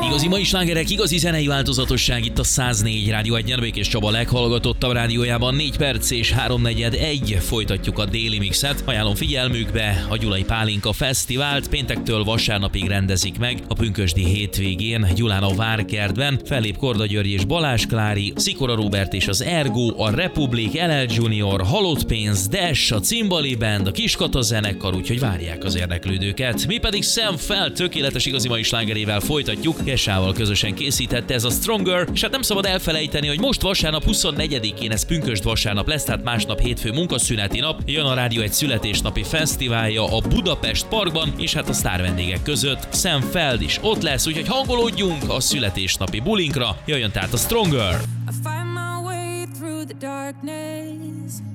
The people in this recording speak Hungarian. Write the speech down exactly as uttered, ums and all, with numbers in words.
Igazi mai slágerek, igazi zenei változatosság itt a száz négy Rádió egy Békés Csaba leghallgatottabb rádiójában. négy perc és háromnegyed egy folytatjuk a déli mixet. Ajánlom figyelmükbe a Gyulai Pálinka Fesztivált. Péntektől vasárnapig rendezik meg a pünkösdi hétvégén Gyulán a Várkertben. Fellép Korda György és Balázs Klári, Szikora Róbert és az Ergo, a Republic, el el Junior, Halott Pénz, Dash, a Cimbali Band, a Kiskata zenekar, úgyhogy várják az érdeklődőket. Mi pedig Sam Feld tökéletes igazi mai slágerével folytatjuk. Kesával közösen készítette ez a Stronger, és hát nem szabad elfelejteni, hogy most vasárnap huszonnegyedikén, ez pünkösd vasárnap lesz, tehát másnap hétfő munkaszüneti nap, jön a rádió egy születésnapi fesztiválja a Budapest Parkban, és hát a sztár vendégek között Sam Feld is ott lesz, úgyhogy hangolódjunk a születésnapi bulinkra, jöjjön tehát a Stronger! I find my way through the darkness.